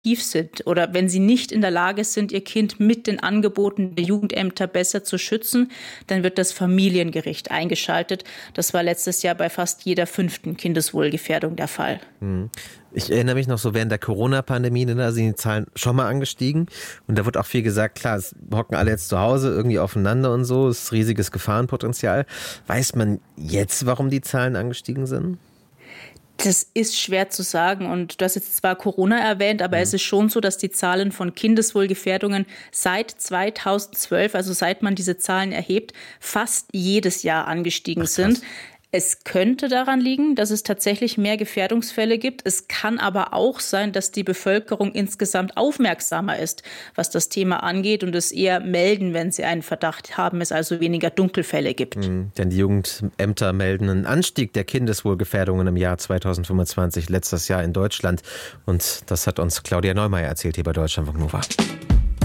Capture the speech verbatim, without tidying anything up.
sind oder wenn sie nicht in der Lage sind, ihr Kind mit den Angeboten der Jugendämter besser zu schützen, dann wird das Familiengericht eingeschaltet. Das war letztes Jahr bei fast jeder fünften Kindeswohlgefährdung der Fall. Ich erinnere mich noch so, während der Corona-Pandemie, da sind die Zahlen schon mal angestiegen. Und da wird auch viel gesagt, klar, es hocken alle jetzt zu Hause irgendwie aufeinander und so, es ist riesiges Gefahrenpotenzial. Weiß man jetzt, warum die Zahlen angestiegen sind? Das ist schwer zu sagen und du hast jetzt zwar Corona erwähnt, aber mhm. es ist schon so, dass die Zahlen von Kindeswohlgefährdungen seit zweitausendzwölf, also seit man diese Zahlen erhebt, fast jedes Jahr angestiegen Ach, sind. Es könnte daran liegen, dass es tatsächlich mehr Gefährdungsfälle gibt. Es kann aber auch sein, dass die Bevölkerung insgesamt aufmerksamer ist, was das Thema angeht und es eher melden, wenn sie einen Verdacht haben, es also weniger Dunkelfälle gibt. Mhm, denn die Jugendämter melden einen Anstieg der Kindeswohlgefährdungen im Jahr zweitausendfünfundzwanzig, letztes Jahr in Deutschland. Und das hat uns Claudia Neumeier erzählt hier bei Deutschlandfunk Nova.